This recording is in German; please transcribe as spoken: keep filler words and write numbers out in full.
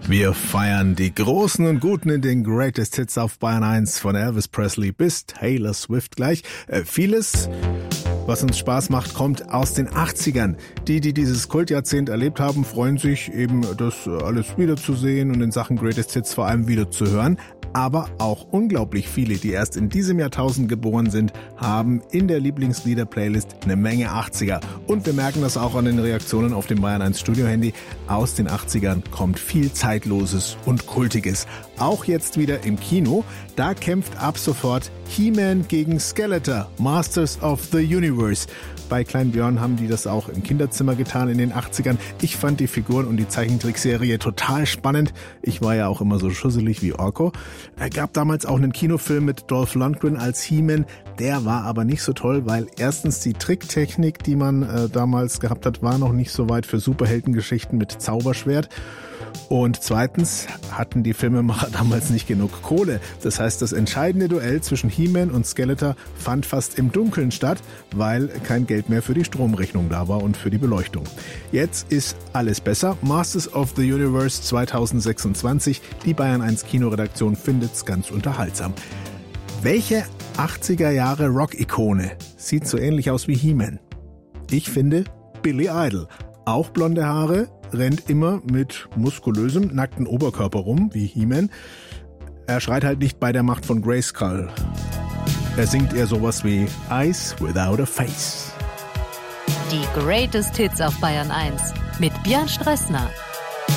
Wir feiern die Großen und Guten in den Greatest Hits auf Bayern eins von Elvis Presley bis Taylor Swift gleich. Äh, vieles, was uns Spaß macht, kommt aus den achtzigern. Die, die dieses Kultjahrzehnt erlebt haben, freuen sich eben, das alles wiederzusehen und in Sachen Greatest Hits vor allem wieder zu hören. Aber auch unglaublich viele, die erst in diesem Jahrtausend geboren sind, haben in der Lieblingslieder-Playlist eine Menge achtziger. Und wir merken das auch an den Reaktionen auf dem Bayern eins Studio-Handy. Aus den achtzigern kommt viel Zeitloses und Kultiges. Auch jetzt wieder im Kino. Da kämpft ab sofort He-Man gegen Skeletor, Masters of the Universe. Bei Klein Björn haben die das auch im Kinderzimmer getan in den achtzigern. Ich fand die Figuren und die Zeichentrickserie total spannend. Ich war ja auch immer so schusselig wie Orko. Es gab damals auch einen Kinofilm mit Dolph Lundgren als He-Man. Der war aber nicht so toll, weil erstens die Tricktechnik, die man äh, damals gehabt hat, war noch nicht so weit für Superheldengeschichten mit Zauberschwert. Und zweitens hatten die Filmemacher damals nicht genug Kohle. Das heißt, das entscheidende Duell zwischen He-Man und Skeletor fand fast im Dunkeln statt, weil kein Geld mehr für die Stromrechnung da war und für die Beleuchtung. Jetzt ist alles besser. Masters of the Universe zweitausendsechsundzwanzig. Die Bayern eins Kinoredaktion findet's ganz unterhaltsam. Welche achtziger Jahre Rock-Ikone sieht so ähnlich aus wie He-Man? Ich finde Billy Idol. Auch blonde Haare, rennt immer mit muskulösem, nackten Oberkörper rum, wie He-Man. Er schreit halt nicht bei der Macht von Grayskull. Er singt eher sowas wie Eyes Without a Face. Die Greatest Hits auf Bayern eins mit Björn Stressner.